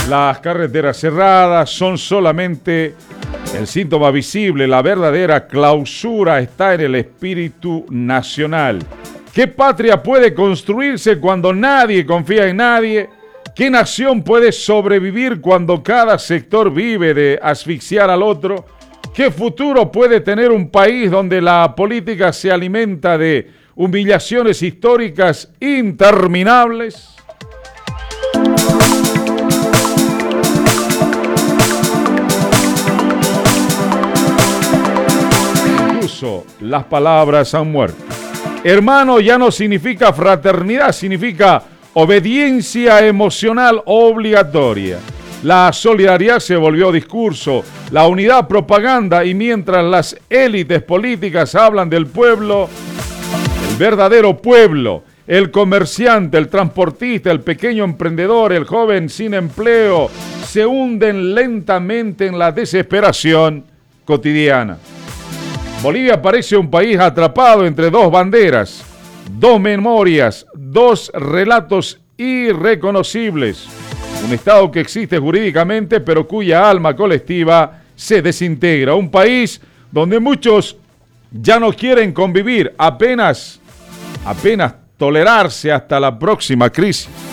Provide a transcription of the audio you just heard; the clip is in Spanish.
Las carreteras cerradas son solamente el síntoma visible. La verdadera clausura está en el espíritu nacional. ¿Qué patria puede construirse cuando nadie confía en nadie? ¿Qué nación puede sobrevivir cuando cada sector vive de asfixiar al otro? ¿Qué futuro puede tener un país donde la política se alimenta de humillaciones históricas interminables? Incluso las palabras han muerto. Hermano ya no significa fraternidad, significa obediencia emocional obligatoria. La solidaridad se volvió discurso, la unidad propaganda, y mientras las élites políticas hablan del pueblo, el verdadero pueblo, el comerciante, el transportista, el pequeño emprendedor, el joven sin empleo, se hunden lentamente en la desesperación cotidiana. Bolivia parece un país atrapado entre dos banderas, dos memorias, dos relatos irreconocibles. Un Estado que existe jurídicamente, pero cuya alma colectiva se desintegra. Un país donde muchos ya no quieren convivir, apenas tolerarse hasta la próxima crisis.